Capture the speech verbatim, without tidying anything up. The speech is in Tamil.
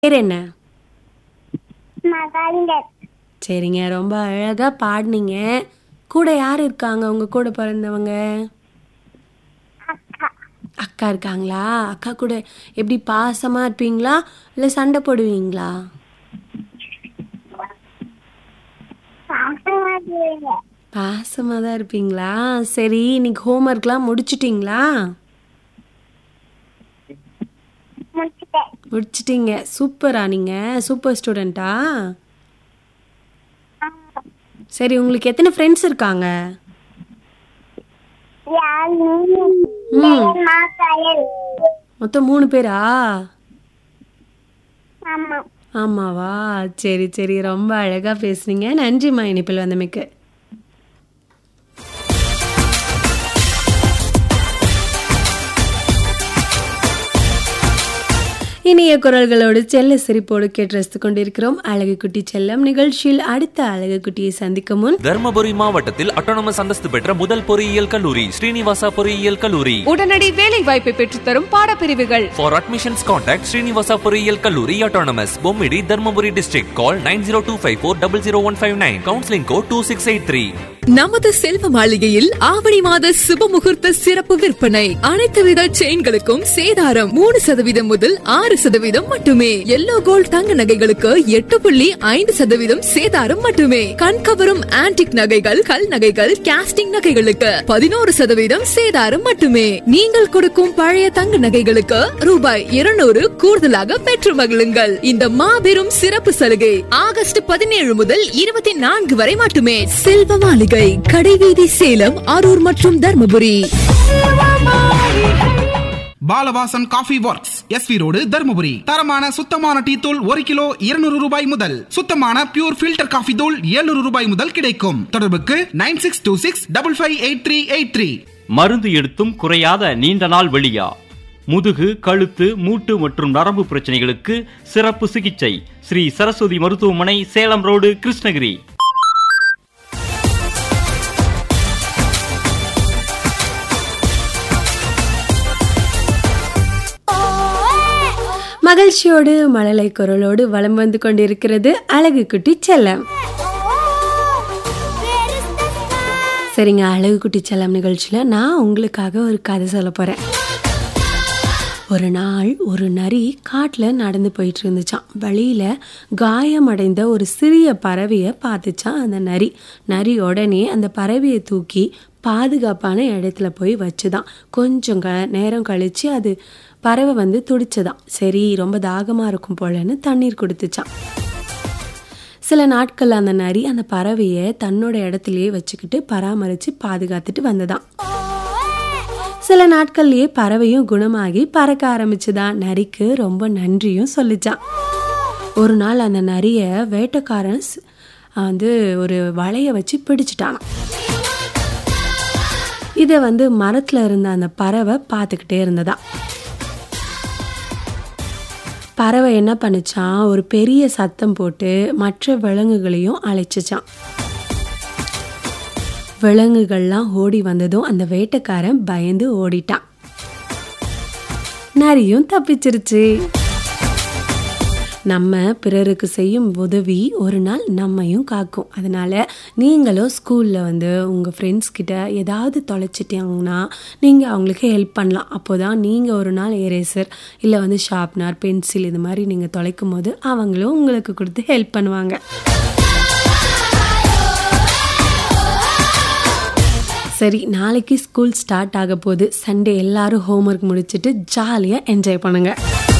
பேர் என்ன? மகாலிங்கர். சரிங்க, ரொம்ப அழகா பாடுனீங்க. கூட யார் இருக்காங்க உங்க கூட பிறந்தவங்க? அக்கா. அக்கா இருக்காங்களா? அக்கா கூட எப்படி பாசமா இருப்பீங்களா இல்ல சண்டை போடுவீங்களா? பாசமா இருப்பீங்க. பாசமா தான் இருப்பீங்களா? சரி, இன்னைக்கு ஹோம்ஒர்க்லாம் முடிச்சிட்டிங்களா? முடிச்சிட்டேன். முடிச்சிட்டீங்க. சூப்பரா, நீங்க சூப்பர் ஸ்டூடெண்டா? சரி, உங்களுக்கு எத்தனை ஃப்ரெண்ட்ஸ் இருக்காங்க? யாழினி, ம் ஜெயம்மா, கயல். மொத்தம் மூணு பேரா? ஆமா. ஆமாவா? சரி சரி, ரொம்ப அழகா பேசுனீங்க. நன்றிம்மா இனிப்பில் வந்தமைக்கு. இனிய குரல்களோடு செல்ல சிரிப்போடு கேட்டு ரசித்து கொண்டிருக்கிறோம் அழகு குட்டி செல்லம் நிகழ்ச்சியில். அடுத்த அழகு குட்டியை சந்திக்கும் முன், தர்மபுரி மாவட்டத்தில் அட்டானமஸ் அந்தஸ்து பெற்ற முதல் பொறியியல் கல்லூரி ஸ்ரீனிவாசா பொறியியல் கல்லூரி. உடனடி வேலை வாய்ப்பை பெற்றுத்தரும் பாடப்பிரிவுகள். For admissions contact ஸ்ரீனிவாசா பொறியியல் கல்லூரி autonomous, Bommidi, Dharmapuri district. Call nine zero two five four zero zero one five nine. Counseling code two six eight three. நமது செல்வ மாளிகையில் ஆவணி மாத சுப முகூர்த்த சிறப்பு விற்பனை. அனைத்து வித செயின்களுக்கும் சேதாரம் மூணு சதவீதம் முதல் ஆறு சதவீதம் மட்டுமே. எல்லோ கோல்ட் தங்க நகைகளுக்கு எட்டு புள்ளி ஐந்து சதவீதம் சேதாரம் மட்டுமே. கண்கவரும் ஆன்டிக் நகைகள், கல் நகைகள், காஸ்டிங் நகைகளுக்கு பதினோரு சதவீதம் சேதாரம் மட்டுமே. நீங்கள் கொடுக்கும் பழைய தங்க நகைகளுக்கு ரூபாய் இருநூறு கூடுதலாக பெற்று மகிழுங்கள். இந்த மாபெரும் சிறப்பு சலுகை ஆகஸ்ட் பதினேழு முதல் இருபத்தி நான்கு வரை மட்டுமே. செல்வ மாளிகை, கடைவீதி, சேலம், அரூர் மற்றும் Dharmapuri. Balavasan coffee works, SV road, Dharmapuri. தரமான சுத்தமான டீ தூள் ஒரு கிலோ இருநூறு ரூபாய் முதல், சுத்தமான பியூர் ஃபில்டர் காஃபி தூள் எழுநூறு ரூபாய் முதல் கிடைக்கும். தொடர்புக்கு nine six two six double five eight three eight three. மருந்து எடுத்தும் குறையாத நீண்ட நாள் வெளியா, முதுகு, கழுத்து, மூட்டு மற்றும் நரம்பு பிரச்சனைகளுக்கு சிறப்பு சிகிச்சை ஸ்ரீ சரஸ்வதி மருத்துவமனை, சேலம் ரோடு, கிருஷ்ணகிரி. மகிழ்ச்சியோடு மழலை குரலோடு வலம் வந்து கொண்டிருக்கிறது அழகு குட்டி செல்லம். சரிங்க, அழகு குட்டி செல்லம் நிகழ்ச்சியில் நான் உங்களுக்காக ஒரு கதை சொல்ல போறேன். ஒரு நாள் ஒரு நரி காட்டில் நடந்து போயிட்டு இருந்துச்சான். வழியில் காயமடைந்த ஒரு சிறிய பறவையை பார்த்துச்சான் அந்த நரி. நரி உடனே அந்த பறவையை தூக்கி பாதுகாப்பான இடத்துல போய் வச்சுதான். கொஞ்சம் க நேரம் கழித்து அது பறவை வந்து துடிச்சதான். சரி, ரொம்ப தாகமாக இருக்கும் போலன்னு தண்ணீர் கொடுத்துச்சான். சில நாட்கள் அந்த நரி அந்த பறவையை தன்னோட இடத்துலையே வச்சுக்கிட்டு பராமரித்து பாதுகாத்துட்டு வந்ததான். சில நாட்கள்லேயே பறவையும் குணமாகி பறக்க ஆரம்பிச்சுதான். நரிக்கு ரொம்ப நன்றியும் சொல்லிச்சான். ஒரு நாள் அந்த நரியை வேட்டைக்காரன் வந்து ஒரு வலையை வச்சு பிடிச்சிட்டானான். இதை வந்து மரத்தில் இருந்த அந்த பறவை பார்த்துக்கிட்டே இருந்ததா. பறவை என்ன பண்ணுச்சான், ஒரு பெரிய சத்தம் போட்டு மற்ற விலங்குகளையும் அழைச்சிச்சான். விலங்குகள்லாம் ஓடி வந்ததும் அந்த வேட்டைக்காரன் பயந்து ஓடிட்டான். நரியும் தப்பிச்சிருச்சு. நம்ம பிறருக்கு செய்யும் உதவி ஒரு நாள் நம்மையும் காக்கும். அதனால் நீங்களும் ஸ்கூலில் வந்து உங்கள் ஃப்ரெண்ட்ஸ் கிட்ட ஏதாவது தொலைச்சிட்டாங்கன்னா நீங்கள் அவங்களுக்கு ஹெல்ப் பண்ணலாம். அப்போ தான் நீங்கள் ஒரு நாள் எரேசர் இல்லை வந்து ஷார்ப்னர், பென்சில் இது மாதிரி நீங்கள் தொலைக்கும் போது அவங்களும் உங்களுக்கு கொடுத்து ஹெல்ப் பண்ணுவாங்க. சரி, நாளைக்கு ஸ்கூல் ஸ்டார்ட் ஆக போகுது. சண்டே எல்லாரும் ஹோம்ஒர்க் முடிச்சுட்டு ஜாலியாக என்ஜாய் பண்ணுங்கள்.